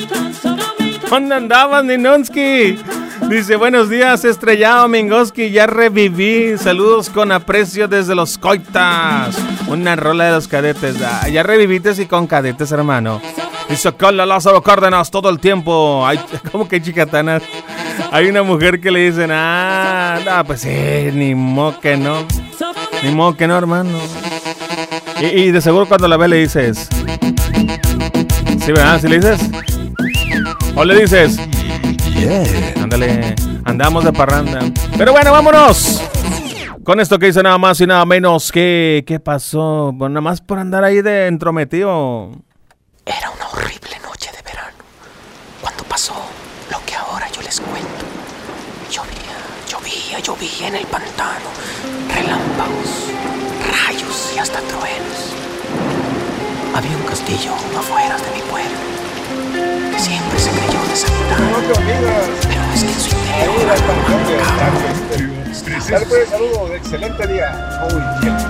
¿Dónde andabas, Ninonsky? Dice, buenos días, estrellado Mingoski, ya reviví. Saludos con aprecio desde Los Coitas. Una rola de Los Cadetes. Ah, ya reviviste y con Cadetes, hermano. Dice, con la Lázaro Cárdenas todo el tiempo. Ay, ¿cómo que chicatanas? Hay una mujer que le dicen, no, pues sí, ni modo que no. Ni modo que no, hermano. Y de seguro cuando la ves le dices. ¿Sí, verdad? ¿Sí le dices? ¿O le dices? Yeah. Ándale, andamos de parranda. Pero bueno, vámonos. Con esto que dice nada más y nada menos que... ¿Qué pasó? Bueno, nada más por andar ahí de entrometido. Era una horrible noche de verano cuando pasó lo que ahora yo les cuento. Llovía en el pantano, relámpagos, rayos y hasta truenos. Había un castillo afuera de mi pueblo que siempre se creyó deshabitado, pero es que en su interior Dale pues, saludos, excelente día. Uy,